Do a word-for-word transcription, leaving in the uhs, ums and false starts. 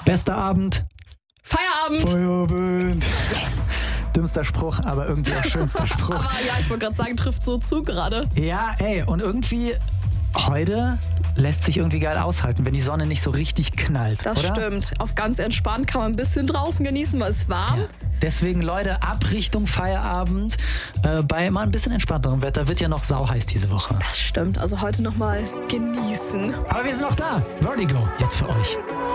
Bester Abend. Feierabend. Feierabend. Yes. Dümmster Spruch, aber irgendwie auch schönster Spruch. Aber ja, ich wollte gerade sagen, trifft so zu gerade. Ja, ey, und irgendwie heute lässt sich irgendwie geil aushalten, wenn die Sonne nicht so richtig knallt, Das oder? stimmt. Auf ganz entspannt kann man ein bisschen draußen genießen, weil es warm. Ja. Deswegen, Leute, ab Richtung Feierabend. Äh, bei mal ein bisschen entspannterem Wetter wird ja noch sauheiß diese Woche. Das stimmt. Also heute nochmal genießen. Aber wir sind noch da. Vertigo, jetzt für euch.